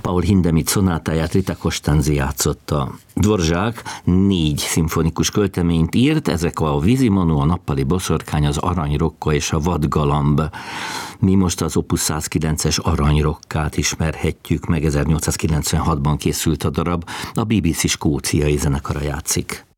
Paul Hindemith szonátáját Rita Costanzi játszotta. Dvorzsák 4 szimfonikus költeményt írt, ezek a Vízimanó, a Nappali boszorkány, az Aranyrokka és a Vadgalamb. Mi most az Opus 109-es Aranyrokkát ismerhetjük meg, 1896-ban készült a darab, a BBC skóciai zenekara játszik.